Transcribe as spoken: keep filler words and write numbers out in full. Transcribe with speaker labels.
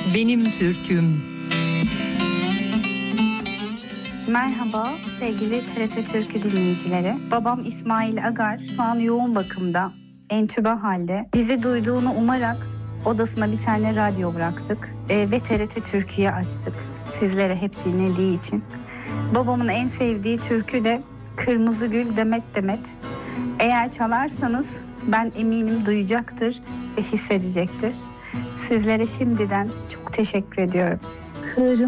Speaker 1: Benim Türküm.
Speaker 2: Merhaba sevgili T R T Türkü dinleyicileri. Babam İsmail Agar şu an yoğun bakımda, entübe halde. Bizi duyduğunu umarak odasına bir tane radyo bıraktık e, ve T R T Türkü'yü açtık. Sizlere hep dinlediği için. Babamın en sevdiği türkü de Kırmızı Gül Demet Demet. Eğer çalarsanız ben eminim duyacaktır ve hissedecektir. Sizlere şimdiden çok teşekkür ediyorum. Kırmızı